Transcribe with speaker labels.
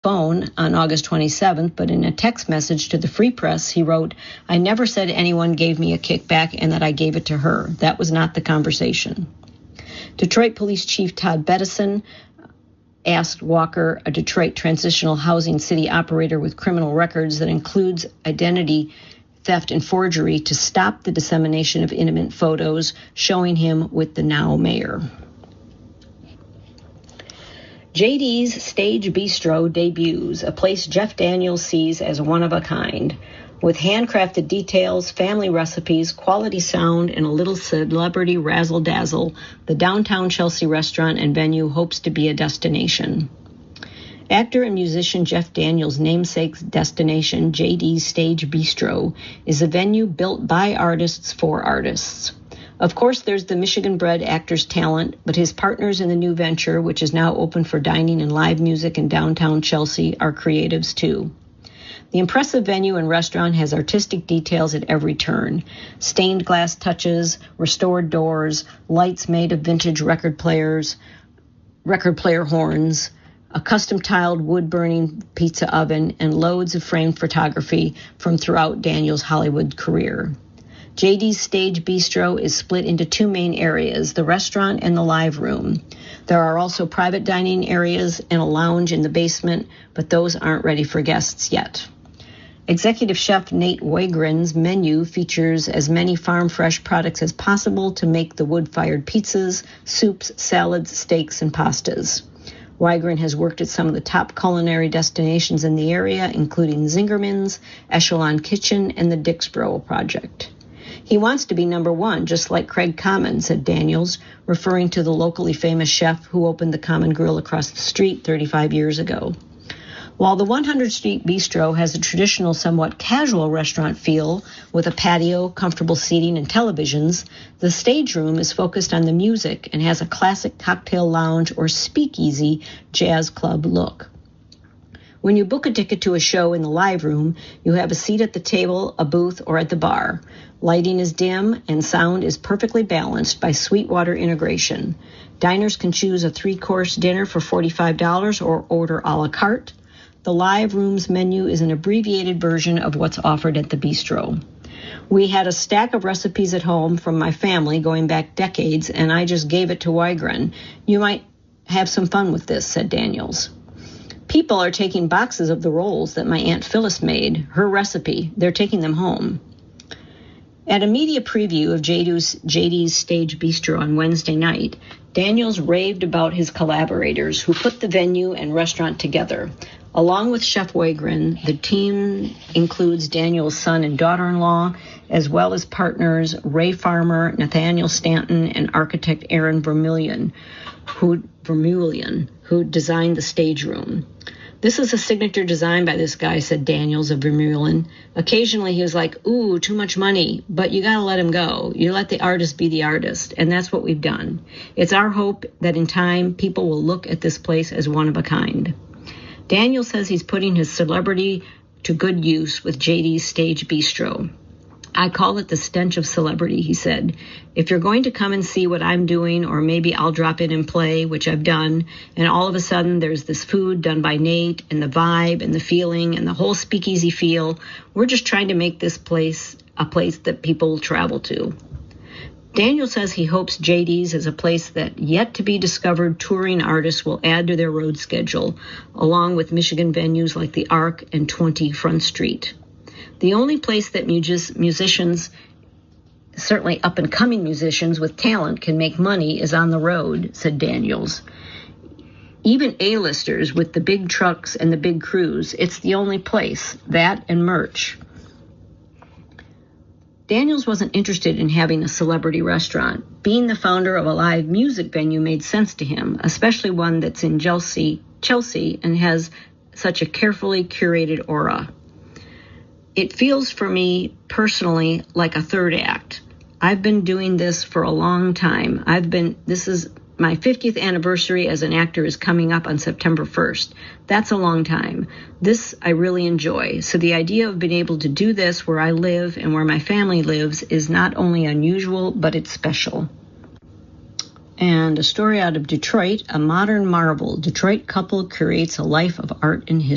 Speaker 1: phone on August 27th, but in a text message to the Free Press, he wrote, "I never said anyone gave me a kickback and that I gave it to her. That was not the conversation." Detroit Police Chief Todd Bettison asked Walker, a Detroit transitional housing city operator with criminal records that includes identity theft and forgery, to stop the dissemination of intimate photos showing him with the now mayor. JD's Stage Bistro debuts, a place Jeff Daniels sees as one of a kind. With handcrafted details, family recipes, quality sound, and a little celebrity razzle-dazzle, the downtown Chelsea restaurant and venue hopes to be a destination. Actor and musician Jeff Daniels' namesake's destination, JD's Stage Bistro, is a venue built by artists for artists. Of course, there's the Michigan-bred actor's talent, but his partners in the new venture, which is now open for dining and live music in downtown Chelsea, are creatives too. The impressive venue and restaurant has artistic details at every turn. Stained glass touches, restored doors, lights made of vintage record player horns, a custom-tiled wood-burning pizza oven, and loads of framed photography from throughout Daniels' Hollywood career. JD's Stage Bistro is split into two main areas, the restaurant and the live room. There are also private dining areas and a lounge in the basement, but those aren't ready for guests yet. Executive Chef Nate Wygren's menu features as many farm-fresh products as possible to make the wood-fired pizzas, soups, salads, steaks, and pastas. Wygren has worked at some of the top culinary destinations in the area, including Zingerman's, Echelon Kitchen, and the Dixboro Project. He wants to be number one, just like Craig Common, said Daniels, referring to the locally famous chef who opened the Common Grill across the street 35 years ago. While the 100 Street Bistro has a traditional, somewhat casual restaurant feel with a patio, comfortable seating, and televisions, the stage room is focused on the music and has a classic cocktail lounge or speakeasy jazz club look. When you book a ticket to a show in the live room, you have a seat at the table, a booth, or at the bar. Lighting is dim and sound is perfectly balanced by Sweetwater integration. Diners can choose a 3-course dinner for $45 or order a la carte. The live room's menu is an abbreviated version of what's offered at the bistro. We had a stack of recipes at home from my family going back decades, and I just gave it to Wygren. You might have some fun with this, said Daniels. People are taking boxes of the rolls that my Aunt Phyllis made, her recipe. They're taking them home. At a media preview of JD's Stage Bistro on Wednesday night, Daniels raved about his collaborators who put the venue and restaurant together. Along with Chef Wygren, the team includes Daniels' son and daughter-in-law, as well as partners Ray Farmer, Nathaniel Stanton, and architect Aaron Vermeulen, who designed the stage room. This is a signature design by this guy, said Daniels of Vermeulen. Occasionally he was like, ooh, too much money, but you gotta let him go. You let the artist be the artist, and that's what we've done. It's our hope that in time people will look at this place as one of a kind. Daniel says he's putting his celebrity to good use with JD's Stage Bistro. I call it the stench of celebrity, he said. If you're going to come and see what I'm doing, or maybe I'll drop in and play, which I've done, and all of a sudden there's this food done by Nate, and the vibe, and the feeling, and the whole speakeasy feel, we're just trying to make this place a place that people will travel to. Daniel says he hopes JD's is a place that yet-to-be-discovered touring artists will add to their road schedule, along with Michigan venues like the Arc and 20 Front Street. The only place that musicians, certainly up-and-coming musicians with talent, can make money is on the road, said Daniels. Even A-listers with the big trucks and the big crews, it's the only place, that and merch. Daniels wasn't interested in having a celebrity restaurant. Being the founder of a live music venue made sense to him, especially one that's in Chelsea and has such a carefully curated aura. It feels for me personally like a third act. I've been doing this for a long time. This is my 50th anniversary as an actor is coming up on September 1st. That's a long time. This I really enjoy. So the idea of being able to do this where I live and where my family lives is not only unusual, but it's special. And a story out of Detroit, a modern marvel. Detroit couple creates a life of art and history.